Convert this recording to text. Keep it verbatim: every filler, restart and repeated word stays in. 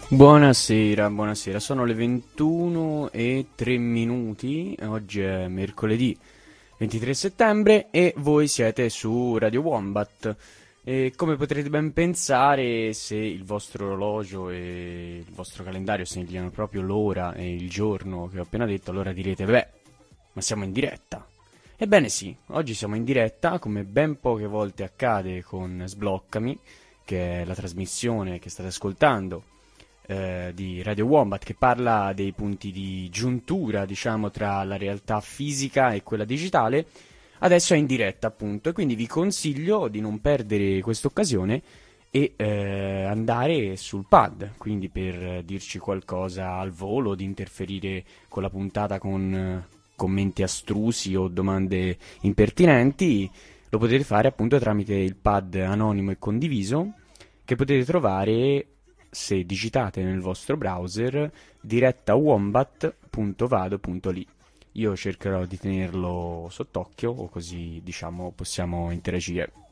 Buonasera, buonasera, sono le ventuno e tre minuti, oggi è mercoledì ventitré settembre e voi siete su Radio Wombat. E come potrete ben pensare, se il vostro orologio e il vostro calendario segnano proprio l'ora e il giorno che ho appena detto, allora direte, beh, ma siamo in diretta. Ebbene sì, oggi siamo in diretta, come ben poche volte accade con Sbloccami, che è la trasmissione che state ascoltando eh, di Radio Wombat, che parla dei punti di giuntura, diciamo, tra la realtà fisica e quella digitale. Adesso è in diretta, appunto, e quindi vi consiglio di non perdere questa occasione e eh, andare sul pad, quindi per dirci qualcosa al volo, di interferire con la puntata con eh, commenti astrusi o domande impertinenti, lo potete fare appunto tramite il pad anonimo e condiviso che potete trovare se digitate nel vostro browser diretta wombat punto vado punto li. Io cercherò di tenerlo sott'occhio o così, diciamo, possiamo interagire.